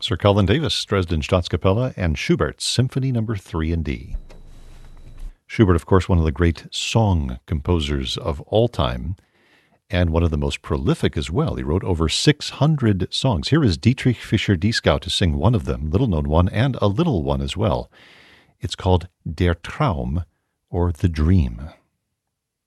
Sir Colin Davis, Dresden Staatskapelle, and Schubert's Symphony No. 3 in D. Schubert, of course, one of the great song composers of all time, and one of the most prolific as well. He wrote over 600 songs. Here is Dietrich Fischer-Dieskau to sing one of them, little-known one, and a little one as well. It's called Der Traum, or The Dream.